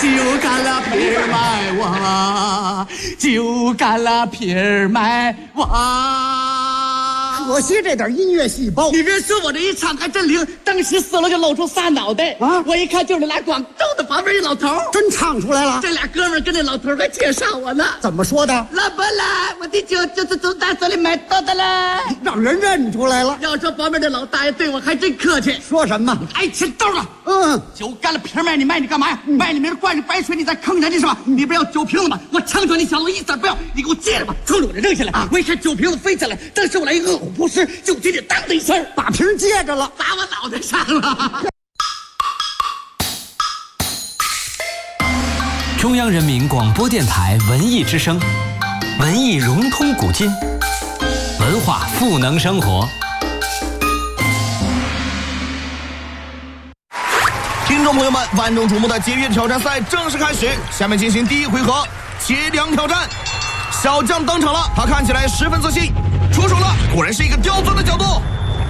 就干了皮儿卖娃，就干了皮儿卖娃。 可惜这点音乐细胞。 你别说，我这一唱还真灵，当时四楼就露出仨脑袋啊！ 我一看就是来广州的，旁边一老头， 真唱出来了。 这俩哥们儿跟那老头还介绍我呢。 怎么说的？ 来不来？我的舅舅从大手里买到的了， 让人认出来了。 要说旁边这老大爷对我还真客气。 说什么？ 挨钱兜了。酒干了皮儿卖，你卖你干嘛呀？卖你名灌着白水，你在坑人家是吧？你不是要酒瓶子吗？我强求你小子一子不要，你给我接着吧，从我这扔下来。我一看酒瓶子飞起来，当时我来一饿虎扑食，就听见当的一声， 把瓶接着了， 砸我脑袋上了。 中央人民广播电台文艺之声，文艺融通古今，文化赋能生活。 听众朋友们，万众瞩目的节约挑战赛正式开始，下面进行第一回合切粮挑战。小将登场了，他看起来十分自信，出手了，果然是一个刁钻的角度。